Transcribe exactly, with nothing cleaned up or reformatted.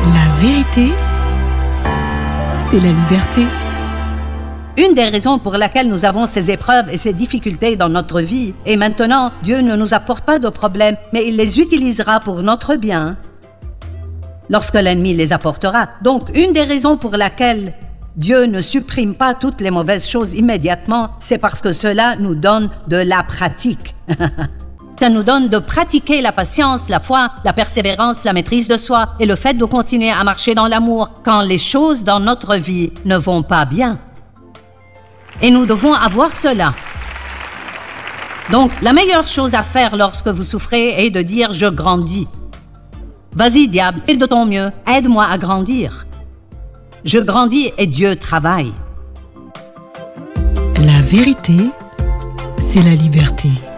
La vérité, c'est la liberté. Une des raisons pour laquelle nous avons ces épreuves et ces difficultés dans notre vie, et maintenant, Dieu ne nous apporte pas de problèmes, mais il les utilisera pour notre bien, lorsque l'ennemi les apportera. Donc, une des raisons pour laquelle Dieu ne supprime pas toutes les mauvaises choses immédiatement, c'est parce que cela nous donne de la pratique. Ça nous donne de pratiquer la patience, la foi, la persévérance, la maîtrise de soi et le fait de continuer à marcher dans l'amour quand les choses dans notre vie ne vont pas bien. Et nous devons avoir cela. Donc, la meilleure chose à faire lorsque vous souffrez est de dire « je grandis ». Vas-y, diable, fais de ton mieux, aide-moi à grandir. Je grandis et Dieu travaille. La vérité, c'est la liberté.